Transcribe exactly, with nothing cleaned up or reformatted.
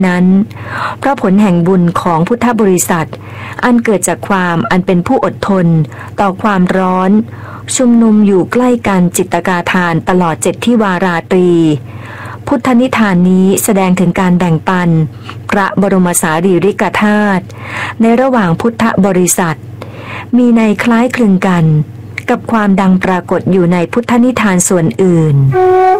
นั้นเพราะผลแห่งบุญของพุทธบริษัทอันเกิดจากความอันเป็นผู้อดทนต่อความร้อนชุมนุมอยู่ใกล้กันจิตกาทานตลอดเจ็ดที่วาราตรีพุทธนิทานนี้แสดงถึงการแบ่งปันพระบรมสารีริกธาตุในระหว่างพุทธบริษัทมีในคล้ายคลึงกันกับความดังปรากฏอยู่ในพุทธนิทานส่วนอื่น